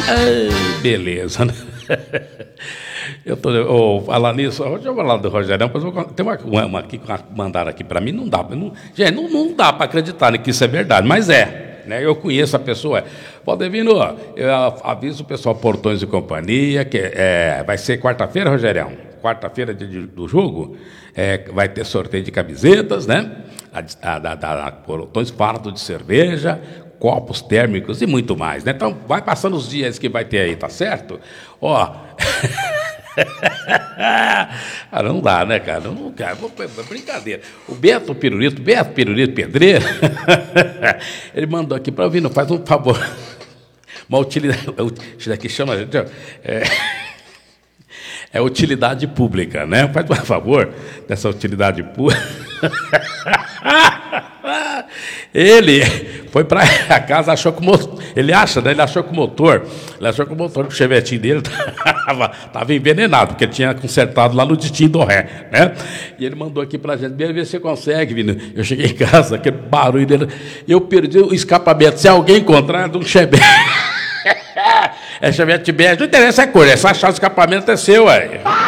Beleza, né? Falar nisso, deixa eu falar do Rogério, tem uma aqui que mandaram aqui para mim, não dá, gente, não dá para acreditar que isso é verdade, mas né? Eu conheço a pessoa. Valdevino, eu aviso o pessoal Portões e Companhia, que vai ser quarta-feira, Rogério? Quarta-feira do jogo, vai ter sorteio de camisetas, né? Da Portões, fardo de cerveja, copos térmicos e muito mais, né? Então, vai passando os dias que vai ter aí, tá certo? Cara, não dá, né, cara? Não, cara, brincadeira. O Beto Pirulito Pedreiro, ele mandou aqui para Vino, faz um favor. Uma utilidade, isso daqui chama, utilidade pública, né? Faz um favor dessa utilidade pública. Ele foi para a casa, achou que o motor, ele achou que o motor do chevetinho dele estava envenenado, porque ele tinha consertado lá no Ditinho do Ré, né? E ele mandou aqui para a gente, ver se você consegue, Vino. Eu cheguei em casa, aquele barulho dele, eu perdi o escapamento. Se alguém encontrar de um chevette, chevette bege, não interessa a cor, é só achar o escapamento, é seu, ué.